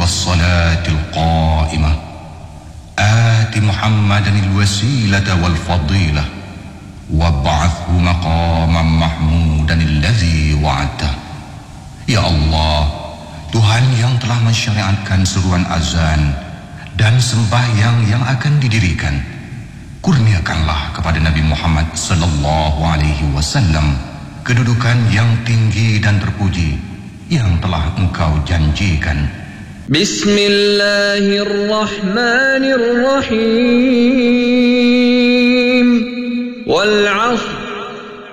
الصلاة القائمة آت محمدا الوسيلة والفضيلة وابعثه مقاما محمودا الذي وعدته. Ya Allah, Tuhan yang telah mensyariatkan seruan azan dan sembahyang yang akan didirikan, kurniakanlah kepada Nabi Muhammad sallallahu alaihi wasallam kedudukan yang tinggi dan terpuji yang telah Engkau janjikan. Bismillahirrahmanirrahim. Wal 'ashr